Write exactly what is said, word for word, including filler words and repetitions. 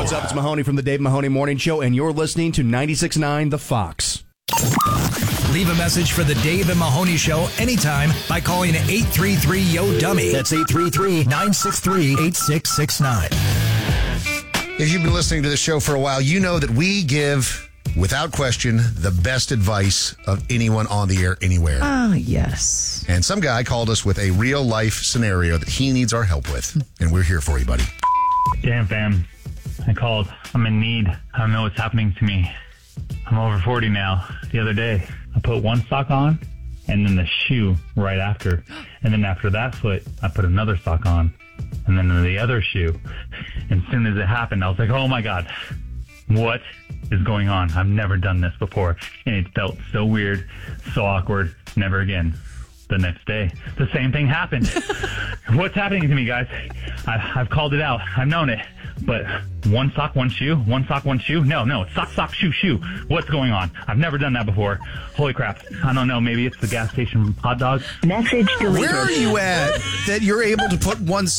What's up? It's Mahoney from the Dave Mahoney Morning Show, and you're listening to ninety-six point nine The Fox. Leave a message for the Dave and Mahoney Show anytime by calling eight three three, Y O, dummy. That's eight three three, nine six three, eight six six nine. If you've been listening to the show for a while, you know that we give, without question, the best advice of anyone on the air anywhere. Ah, yes. And some guy called us with a real-life scenario that he needs our help with, and we're here for you, buddy. Damn, fam. I called. I'm in need. I don't know what's happening to me. I'm over forty now. The other day, I put one sock on and then the shoe right after. And then after that foot, I put another sock on and then the other shoe. And as soon as it happened, I was like, oh my God, what is going on? I've never done this before. And it felt so weird, so awkward. Never again. The next day, the same thing happened. What's happening to me, guys? I, I've called it out. I've known it. But one sock, one shoe, one sock, one shoe. No, no, it's sock, sock, shoe, shoe. What's going on? I've never done that before. Holy crap. I don't know. Maybe it's the gas station hot dog. Message deleted. Where are you at that you're able to put one